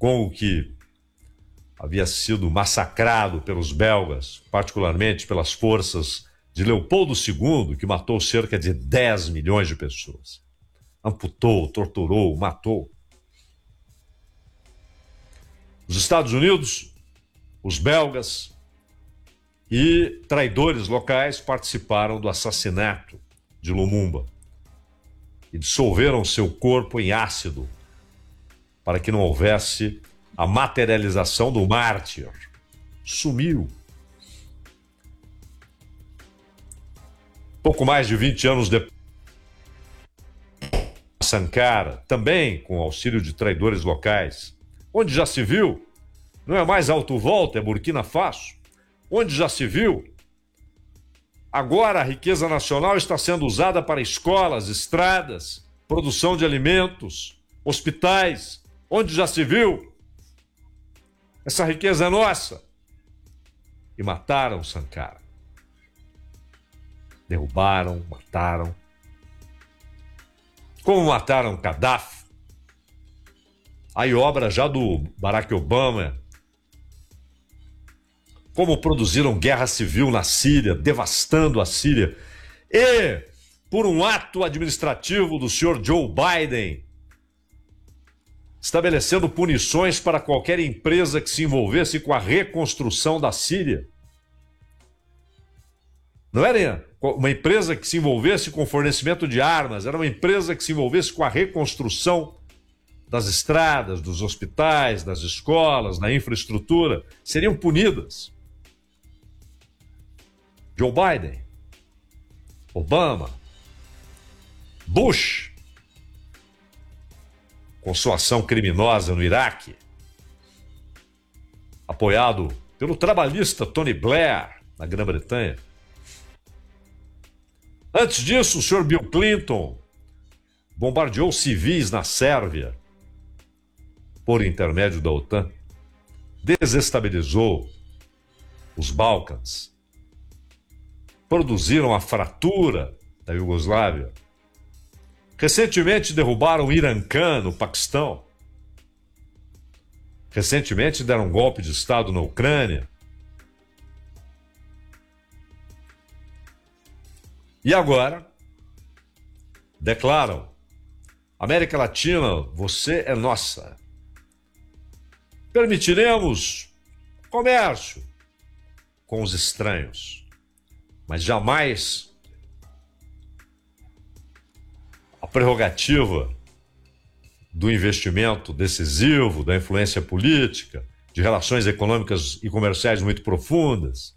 Congo que havia sido massacrado pelos belgas, particularmente pelas forças de Leopoldo II, que matou cerca de 10 milhões de pessoas. Amputou, torturou, matou. Os Estados Unidos, os belgas e traidores locais participaram do assassinato de Lumumba e dissolveram seu corpo em ácido para que não houvesse a materialização do mártir. Sumiu. Pouco mais de 20 anos depois, Sankara, também com auxílio de traidores locais, onde já se viu, não é mais Alto Volta, é Burkina Faso, onde já se viu, agora a riqueza nacional está sendo usada para escolas, estradas, produção de alimentos, hospitais, onde já se viu, essa riqueza é nossa. E mataram Sankara. Derrubaram, mataram. Como mataram Gaddafi. Aí obra já do Barack Obama. Como produziram guerra civil na Síria, devastando a Síria. E, por um ato administrativo do senhor Joe Biden, estabelecendo punições para qualquer empresa que se envolvesse com a reconstrução da Síria. Não era uma empresa que se envolvesse com o fornecimento de armas, era uma empresa que se envolvesse com a reconstrução das estradas, dos hospitais, das escolas, da infraestrutura, seriam punidas. Joe Biden, Obama, Bush, com sua ação criminosa no Iraque, apoiado pelo trabalhista Tony Blair, na Grã-Bretanha. Antes disso, o senhor Bill Clinton bombardeou civis na Sérvia, por intermédio da OTAN, desestabilizou os Balcãs, produziram a fratura da Iugoslávia. Recentemente derrubaram o Irã no Paquistão. Recentemente deram um golpe de Estado na Ucrânia. E agora declaram: América Latina, você é nossa. Permitiremos comércio com os estranhos, mas jamais a prerrogativa do investimento decisivo, da influência política, de relações econômicas e comerciais muito profundas.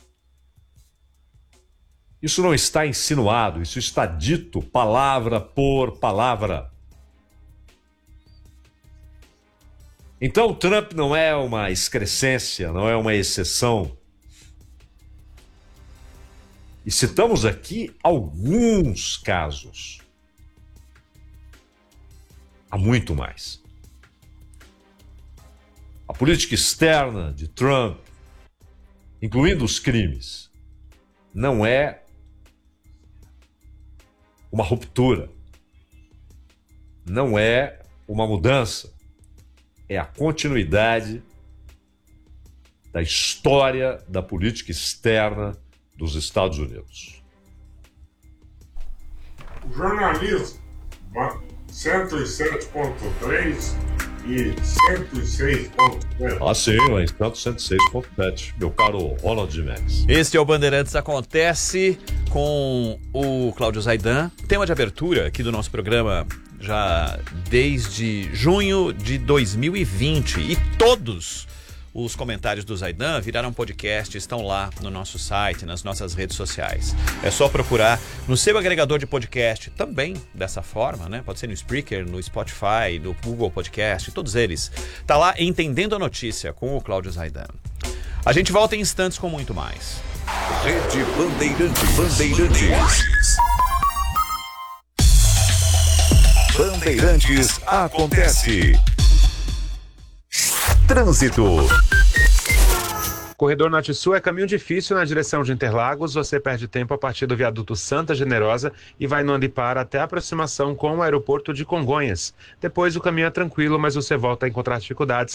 Isso não está insinuado, isso está dito palavra por palavra. Então, Trump não é uma excrescência, não é uma exceção. E citamos aqui alguns casos. Há muito mais. A política externa de Trump, incluindo os crimes, não é uma ruptura, não é uma mudança, é a continuidade da história da política externa dos Estados Unidos. O jornalismo 107.3 e 106.7. Ah, sim, lá em 106.7, meu caro Ronald Mendes. Este é o Bandeirantes Acontece com o Cláudio Zaidan. Tema de abertura aqui do nosso programa já desde junho de 2020. E todos os comentários do Zaidan viraram podcast, estão lá no nosso site, nas nossas redes sociais. É só procurar no seu agregador de podcast, também dessa forma, né? Pode ser no Spreaker, no Spotify, no Google Podcast, todos eles. Tá lá Entendendo a Notícia com o Cláudio Zaidan. A gente volta em instantes com muito mais. Rede Bandeirantes. Bandeirantes Acontece. Trânsito. Corredor Norte-Sul é caminho difícil na direção de Interlagos. Você perde tempo a partir do viaduto Santa Generosa e vai no Andipar até a aproximação com o aeroporto de Congonhas. Depois o caminho é tranquilo, mas você volta a encontrar dificuldades